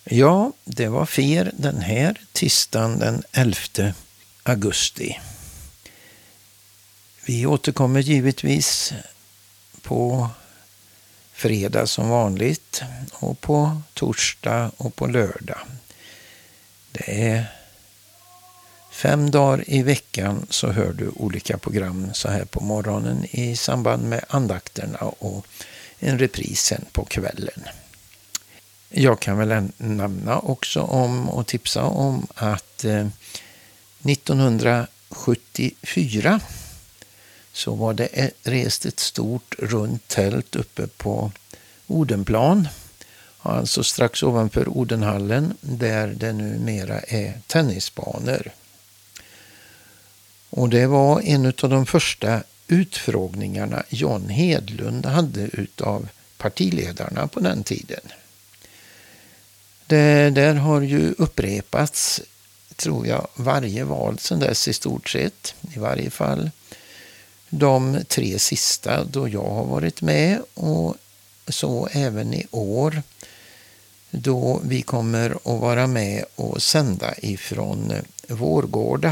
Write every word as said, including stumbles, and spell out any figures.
Ja, det var fer den här tisdagen den elfte augusti. Vi återkommer givetvis på fredag som vanligt och på torsdag och på lördag. Det är fem dagar i veckan så hör du olika program så här på morgonen i samband med andakterna och en repris sen på kvällen. Jag kan väl nämna också om och tipsa om att eh, nittonhundrasjuttiofyra så var det rest ett stort runt tält uppe på Odenplan, alltså strax ovanför Odenhallen där det numera är tennisbanor. Och det var en av de första utfrågningarna Jan Hedlund hade utav partiledarna på den tiden. Det där har ju upprepats, tror jag, varje val sedan dess i stort sett. I varje fall de tre sista då jag har varit med och så även i år då vi kommer att vara med och sända ifrån Vårgårda.